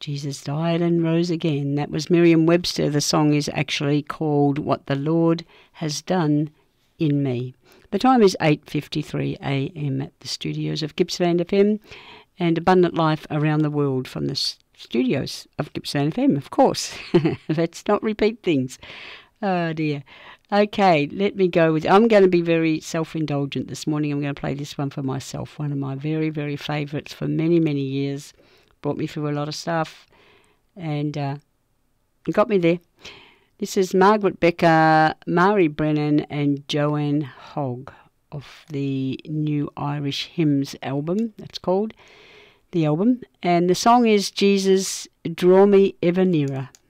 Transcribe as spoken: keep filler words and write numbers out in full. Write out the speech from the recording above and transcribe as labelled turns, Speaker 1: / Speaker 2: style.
Speaker 1: Jesus died and rose again. That was Merriam-Webster. The song is actually called What the Lord Has Done in Me. The time is eight fifty-three a m at the studios of Gippsland F M and Abundant Life around the world from the studios of Gippsland F M, of course. Let's not repeat things. Oh, dear. Okay, let me go with... I'm going to be very self-indulgent this morning. I'm going to play this one for myself, one of my very, very favourites for many, many years. Brought me through a lot of stuff and uh, got me there. This is Margaret Becker, Mari Brennan and Joanne Hogg of the New Irish Hymns album, that's called, the album. And the song is Jesus, Draw Me Ever Nearer.